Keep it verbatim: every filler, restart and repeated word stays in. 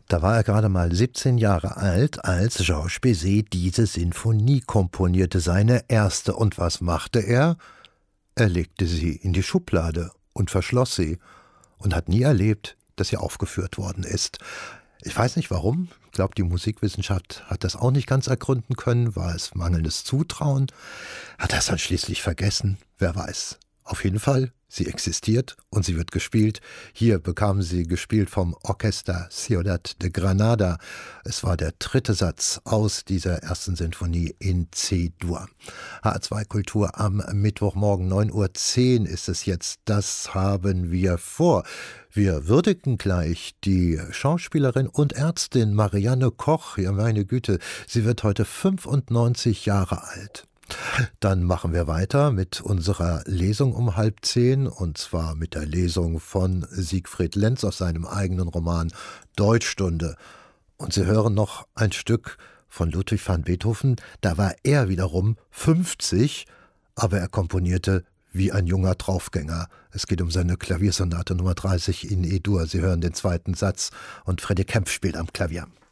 Da war er gerade mal siebzehn Jahre alt, als Georges Bizet diese Sinfonie komponierte, seine erste. Und was machte er? Er legte sie in die Schublade und verschloss sie und hat nie erlebt, dass sie aufgeführt worden ist. Ich weiß nicht warum. Ich glaube, die Musikwissenschaft hat das auch nicht ganz ergründen können. War es mangelndes Zutrauen? Hat er es dann schließlich vergessen? Wer weiß. Auf jeden Fall, sie existiert und sie wird gespielt. Hier bekam sie gespielt vom Orchester Ciudad de Granada. Es war der dritte Satz aus dieser ersten Sinfonie in C-Dur. H R zwei Kultur am Mittwochmorgen, neun Uhr zehn ist es jetzt. Das haben wir vor. Wir würdigen gleich die Schauspielerin und Ärztin Marianne Koch. Ja, meine Güte, sie wird heute fünfundneunzig Jahre alt. Dann machen wir weiter mit unserer Lesung um halb zehn, und zwar mit der Lesung von Siegfried Lenz aus seinem eigenen Roman Deutschstunde. Und Sie hören noch ein Stück von Ludwig van Beethoven. Da war er wiederum fünfzig, aber er komponierte wie ein junger Draufgänger. Es geht um seine Klaviersonate Nummer dreißig in E-Dur. Sie hören den zweiten Satz und Freddy Kempf spielt am Klavier.